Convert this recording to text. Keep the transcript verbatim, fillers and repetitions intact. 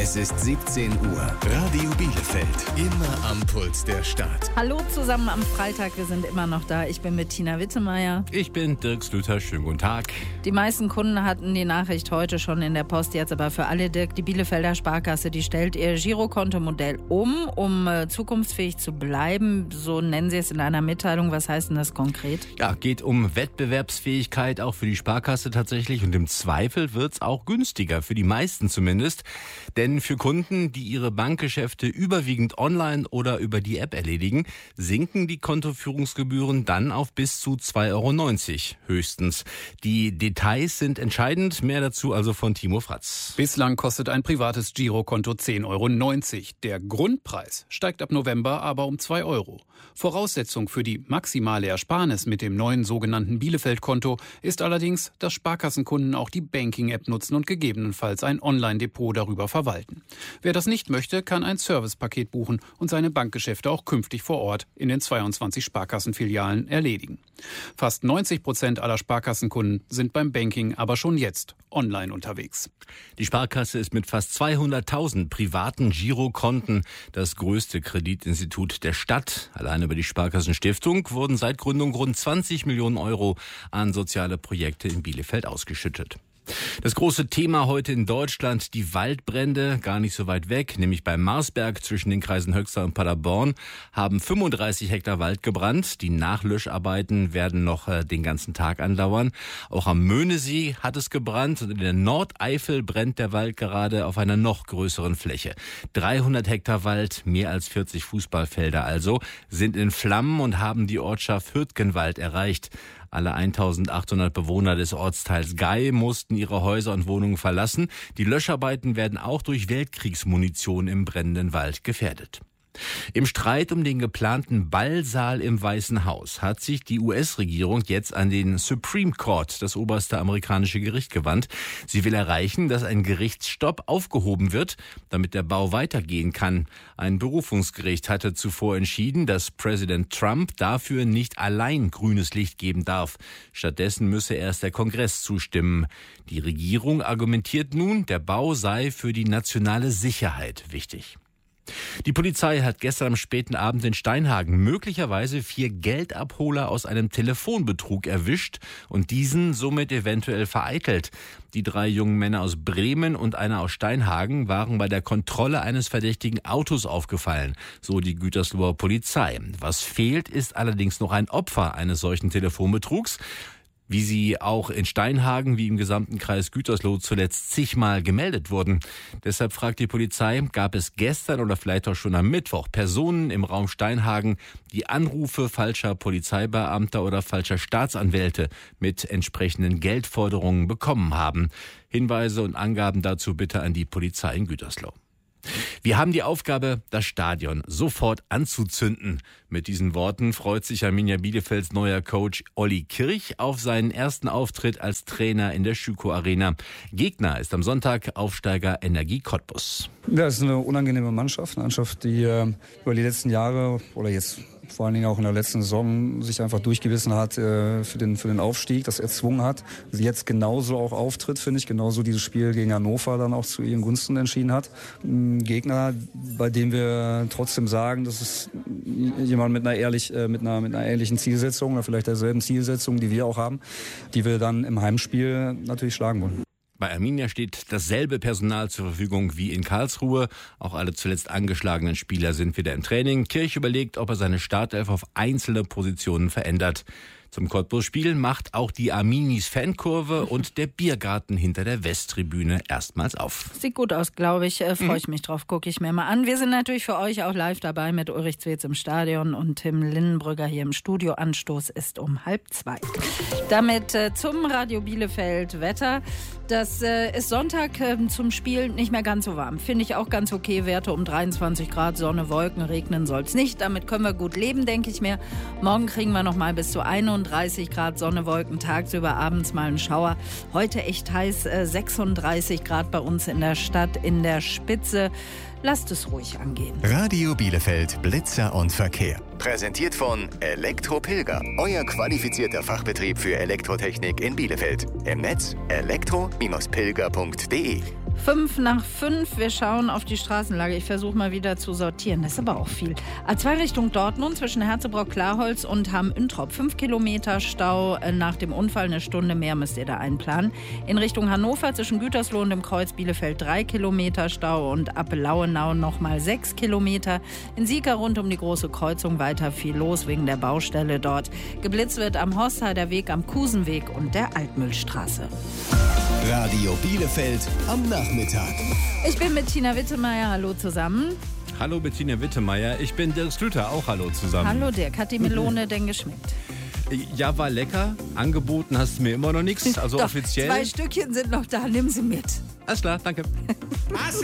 Es ist siebzehn Uhr. Radio Bielefeld. Immer am Puls der Stadt. Hallo zusammen am Freitag. Wir sind immer noch da. Ich bin mit Tina Wittemeyer. Ich bin Dirk Slüter. Schönen guten Tag. Die meisten Kunden hatten die Nachricht heute schon in der Post. Jetzt aber für alle, Dirk, die Bielefelder Sparkasse, die stellt ihr Girokontomodell um, um äh, zukunftsfähig zu bleiben. So nennen sie es in einer Mitteilung. Was heißt denn das konkret? Ja, geht um Wettbewerbsfähigkeit auch für die Sparkasse tatsächlich. Und im Zweifel wird es auch günstiger, für die meisten zumindest. Denn für Kunden, die ihre Bankgeschäfte überwiegend online oder über die App erledigen, sinken die Kontoführungsgebühren dann auf bis zu zwei Euro neunzig höchstens. Die Details sind entscheidend. Mehr dazu also von Timo Fratz. Bislang kostet ein privates Girokonto zehn Euro neunzig. Der Grundpreis steigt ab November aber um zwei Euro. Voraussetzung für die maximale Ersparnis mit dem neuen sogenannten Bielefeld-Konto ist allerdings, dass Sparkassenkunden auch die Banking-App nutzen und gegebenenfalls ein Online-Depot darüber verwalten. Wer das nicht möchte, kann ein Servicepaket buchen und seine Bankgeschäfte auch künftig vor Ort in den zweiundzwanzig Sparkassenfilialen erledigen. Fast neunzig Prozent aller Sparkassenkunden sind beim Banking aber schon jetzt online unterwegs. Die Sparkasse ist mit fast zweihunderttausend privaten Girokonten das größte Kreditinstitut der Stadt. Allein über die Sparkassenstiftung wurden seit Gründung rund zwanzig Millionen Euro an soziale Projekte in Bielefeld ausgeschüttet. Das große Thema heute in Deutschland, die Waldbrände, gar nicht so weit weg, nämlich beim Marsberg zwischen den Kreisen Höxter und Paderborn haben fünfunddreißig Hektar Wald gebrannt. Die Nachlöscharbeiten werden noch äh, den ganzen Tag andauern. Auch am Möhnesee hat es gebrannt und in der Nordeifel brennt der Wald gerade auf einer noch größeren Fläche. dreihundert Hektar Wald, mehr als vierzig Fußballfelder also, sind in Flammen und haben die Ortschaft Hürtgenwald erreicht. Alle eintausendachthundert Bewohner des Ortsteils Gei mussten ihre Häuser und Wohnungen verlassen. Die Löscharbeiten werden auch durch Weltkriegsmunition im brennenden Wald gefährdet. Im Streit um den geplanten Ballsaal im Weißen Haus hat sich die U S-Regierung jetzt an den Supreme Court, das oberste amerikanische Gericht, gewandt. Sie will erreichen, dass ein Gerichtsstopp aufgehoben wird, damit der Bau weitergehen kann. Ein Berufungsgericht hatte zuvor entschieden, dass Präsident Trump dafür nicht allein grünes Licht geben darf. Stattdessen müsse erst der Kongress zustimmen. Die Regierung argumentiert nun, der Bau sei für die nationale Sicherheit wichtig. Die Polizei hat gestern am späten Abend in Steinhagen möglicherweise vier Geldabholer aus einem Telefonbetrug erwischt und diesen somit eventuell vereitelt. Die drei jungen Männer aus Bremen und einer aus Steinhagen waren bei der Kontrolle eines verdächtigen Autos aufgefallen, so die Gütersloher Polizei. Was fehlt, ist allerdings noch ein Opfer eines solchen Telefonbetrugs. Wie sie auch in Steinhagen wie im gesamten Kreis Gütersloh zuletzt zigmal gemeldet wurden. Deshalb fragt die Polizei, gab es gestern oder vielleicht auch schon am Mittwoch Personen im Raum Steinhagen, die Anrufe falscher Polizeibeamter oder falscher Staatsanwälte mit entsprechenden Geldforderungen bekommen haben. Hinweise und Angaben dazu bitte an die Polizei in Gütersloh. Wir haben die Aufgabe, das Stadion sofort anzuzünden. Mit diesen Worten freut sich Arminia Bielefelds neuer Coach Olli Kirch auf seinen ersten Auftritt als Trainer in der Schüko Arena. Gegner ist am Sonntag Aufsteiger Energie Cottbus. Ja, es ist eine unangenehme Mannschaft, eine Mannschaft, die äh, über die letzten Jahre oder jetzt vor allen Dingen auch in der letzten Saison sich einfach durchgebissen hat äh, für den für den Aufstieg, das erzwungen hat. Sie jetzt genauso auch auftritt, finde ich, genauso dieses Spiel gegen Hannover dann auch zu ihren Gunsten entschieden hat. Ein Gegner, bei dem wir trotzdem sagen, das ist jemand mit einer ehrlich äh, mit einer mit einer ähnlichen Zielsetzung oder vielleicht derselben Zielsetzung, die wir auch haben, die wir dann im Heimspiel natürlich schlagen wollen. Bei Arminia steht dasselbe Personal zur Verfügung wie in Karlsruhe. Auch alle zuletzt angeschlagenen Spieler sind wieder im Training. Kirch überlegt, ob er seine Startelf auf einzelne Positionen verändert. Zum Cottbus-Spiel macht auch die Arminis-Fankurve und der Biergarten hinter der Westtribüne erstmals auf. Sieht gut aus, glaube ich. Äh, Freue ich mich drauf, gucke ich mir mal an. Wir sind natürlich für euch auch live dabei mit Ulrich Zwetz im Stadion und Tim Linnenbrügger hier im Studio. Anstoß ist um halb zwei. Damit äh, zum Radio Bielefeld Wetter. Das äh, ist Sonntag äh, zum Spiel nicht mehr ganz so warm. Finde ich auch ganz okay. Werte um dreiundzwanzig Grad, Sonne, Wolken, regnen soll es nicht. Damit können wir gut leben, denke ich mir. Morgen kriegen wir noch mal bis zu einunddreißig Grad, Sonne, Wolken, tagsüber, abends mal ein Schauer. Heute echt heiß, äh, sechsunddreißig Grad bei uns in der Stadt, in der Spitze. lasst es ruhig angehen. Radio Bielefeld Blitzer und Verkehr. Präsentiert von Elektro-Pilger, euer qualifizierter Fachbetrieb für Elektrotechnik in Bielefeld. Im Netz elektro Bindestrich pilger Punkt de. Fünf nach fünf, wir schauen auf die Straßenlage. Ich versuche mal wieder zu sortieren, das ist aber auch viel. A zwei Richtung Dortmund zwischen Herzebrock-Klarholz und Hamm-Üntrop. Fünf Kilometer Stau nach dem Unfall, eine Stunde mehr müsst ihr da einplanen. In Richtung Hannover zwischen Gütersloh und dem Kreuz Bielefeld drei Kilometer Stau und ab Lauenau nochmal sechs Kilometer. In Sieker rund um die große Kreuzung weiter viel los wegen der Baustelle dort. Geblitzt wird am Hossheider Weg, am Kusenweg und der Altmühlstraße. Radio Bielefeld am Nachmittag. Ich bin mit Tina Wittemeyer, hallo zusammen. Hallo Bettina Wittemeyer, ich bin Dirk Schlüter, auch hallo zusammen. Hallo Dirk, hat die Melone denn geschmeckt? Ja, war lecker. Angeboten hast du mir immer noch nichts, also Doch, offiziell. Zwei Stückchen sind noch da, nimm sie mit. Alles klar, danke.